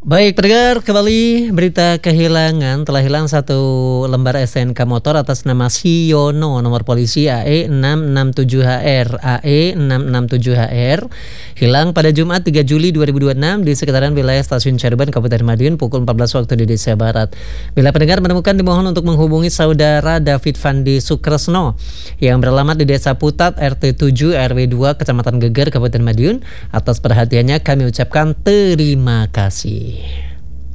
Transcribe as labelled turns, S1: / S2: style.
S1: Baik, pendengar, kembali berita kehilangan. Telah hilang satu lembar STNK motor atas nama Siono, nomor polisi AE667HR. AE667HR hilang pada Jumat 3 Juli 2026 di sekitaran wilayah Stasiun Cirebon, Kabupaten Madiun pukul 14 waktu Indonesia Barat. Bila pendengar menemukan, dimohon untuk menghubungi saudara David Fandi Sukresno yang beralamat di Desa Putat, RT 7 RW 2, Kecamatan Geger, Kabupaten Madiun. Atas perhatiannya kami ucapkan terima kasih.